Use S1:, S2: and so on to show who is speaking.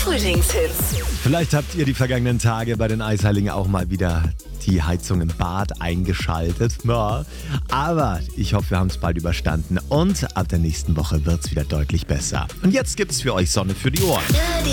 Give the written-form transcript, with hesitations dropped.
S1: Frühlingshits.
S2: Vielleicht habt ihr die vergangenen Tage bei den Eisheiligen auch mal wieder die Heizung im Bad eingeschaltet. Ja, aber ich hoffe, wir haben es bald überstanden und ab der nächsten Woche wird es wieder deutlich besser. Und jetzt gibt's für euch Sonne für die Ohren.